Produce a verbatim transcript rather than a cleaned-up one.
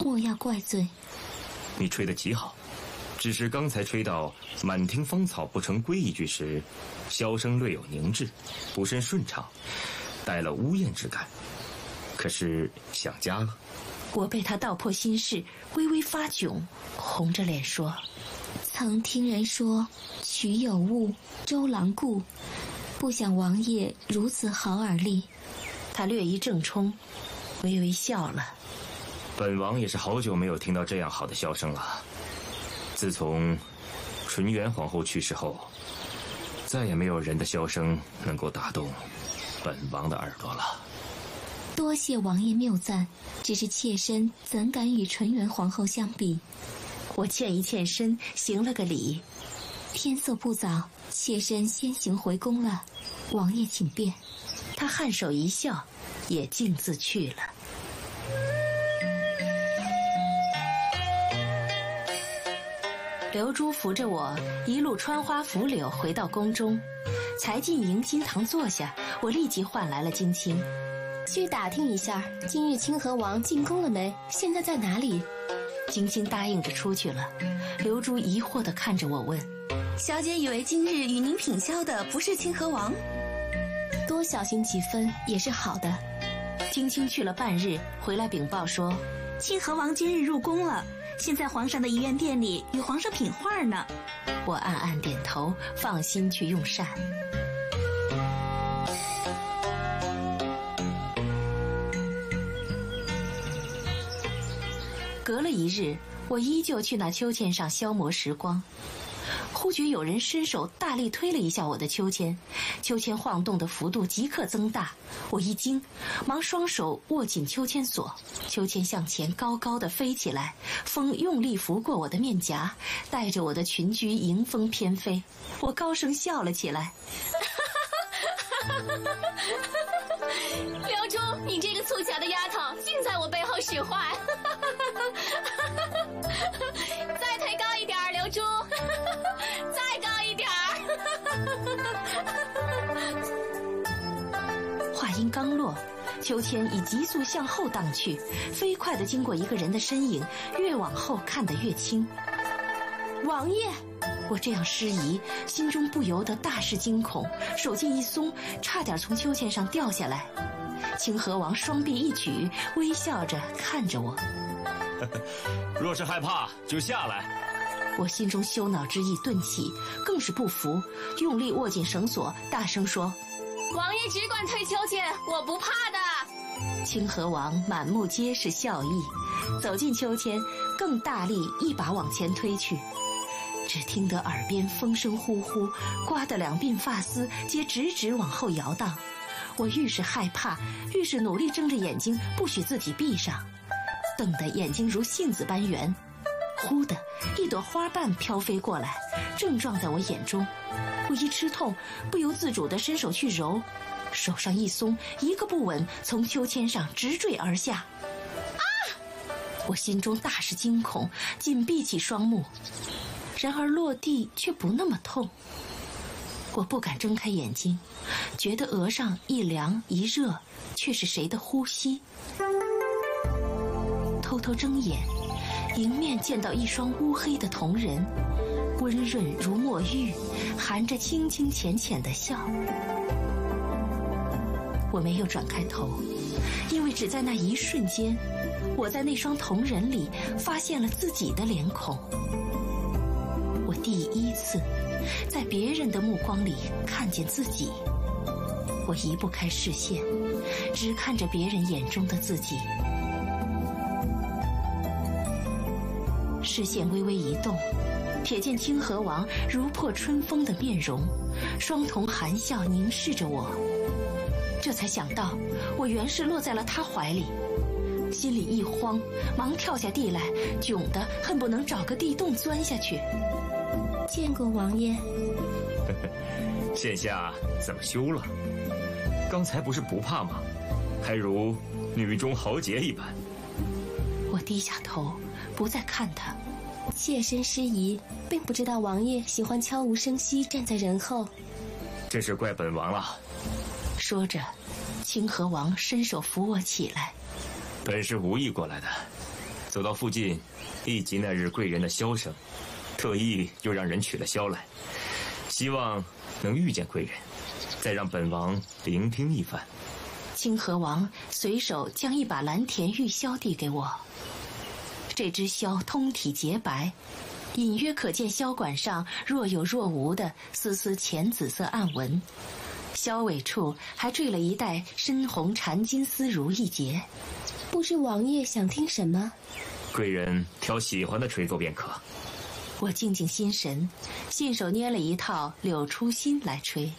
莫要怪罪。 你吹得极好，只是刚才吹到“满庭芳草不成归”一句时，箫声略有凝滞，不甚顺畅，带了呜咽之感。可是想家了。 我被他道破心事，微微发窘，红着脸说：“ 曾听人说，曲有误，周郎顾，不想王爷如此好耳力。” 他略一正冲，微微笑了。 本王也是好久没有听到这样好的箫声了。自从纯元皇后去世后，再也没有人的箫声能够打动本王的耳朵了。 多谢王爷谬赞，只是妾身怎敢与纯元皇后相比？ 我欠一欠身，行了个礼。 天色不早，妾身先行回宫了，王爷请便。 他颔首一笑，也径自去了。刘珠扶着我一路穿花拂柳回到宫中，才进迎亲堂坐下，我立即唤来了金青。 去打听一下，今日清河王进宫了没？现在在哪里？ 金青答应着出去了。刘珠疑惑地看着我问：“ 小姐以为今日与您品箫的不是清河王？ 多小心几分也是好的。” 金青去了半日，回来禀报说：“ 清河王今日入宫了，现在皇上的怡园殿里与皇上品画呢。” 我暗暗点头，放心去用膳。隔了一日，我依旧去那秋千上消磨时光。忽觉有人伸手大力推了一下我的秋千，秋千晃动的幅度即刻增大。我一惊，忙双手握紧秋千索，秋千向前高高的飞起来，风用力拂过我的面颊，带着我的裙裾迎风翩飞。我高声笑了起来。 刘珠，你这个粗巧的丫头，竟在我背后使坏！再推高一点儿，刘珠，再高一点儿。话音刚落，秋千以急速向后荡去，飞快地经过一个人的身影，越往后看得越清。王爷！我这样失仪，心中不由得大是惊恐，手劲一松，差点从秋千上掉下来。清河王双臂一举，微笑着看着我。 若是害怕，就下来。 我心中羞恼之意顿起，更是不服，用力握紧绳索，大声说：“ 王爷只管推秋千，我不怕的。” 清河王满目皆是笑意，走进秋千，更大力一把往前推去。只听得耳边风声呼呼，刮得两鬓发丝皆直直往后摇荡。我愈是害怕，愈是努力睁着眼睛，不许自己闭上，瞪得眼睛如杏子般圆。忽的一朵花瓣飘飞过来，正撞在我眼中。我一吃痛，不由自主地伸手去揉，手上一松，一个不稳，从秋千上直坠而下。啊！我心中大是惊恐，紧闭起双目。然而落地却不那么痛，我不敢睁开眼睛，觉得额上一凉一热，却是谁的呼吸。偷偷睁眼，迎面见到一双乌黑的瞳仁，温润如墨玉，含着清清浅浅的笑。我没有转开头，因为只在那一瞬间，我在那双瞳仁里发现了自己的脸孔。我第一次在别人的目光里看见自己，我移不开视线，只看着别人眼中的自己。视线微微移动，瞥见清河王如破春风的面容，双瞳含笑凝视着我。这才想到我原是落在了他怀里，心里一慌，忙跳下地来，窘得恨不能找个地洞钻下去。 见过王爷。 现下怎么羞了？刚才不是不怕吗？还如女中豪杰一般。 我低下头，不再看他。 妾身失仪，并不知道王爷喜欢悄无声息站在人后。 真是怪本王了。 说着，清河王伸手扶我起来。 本是无意过来的， 走到附近，忆及那日贵人的箫声，特意又让人取了箫来，希望能遇见贵人，再让本王聆听一番。 清河王随手将一把蓝田玉箫递给我，这只箫通体洁白，隐约可见箫管上若有若无的丝丝浅紫色暗纹，箫尾处还缀了一带深红缠金丝如意结。 不知王爷想听什么？ 贵人挑喜欢的吹奏便可。 我静静心神，信手捏了一套柳初心来吹。